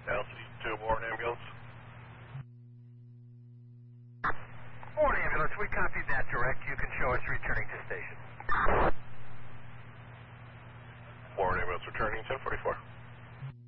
LC2 Warren Ambulance. Warren Ambulance, we copied that direct. You can show us returning to station. Warren Ambulance returning 1044.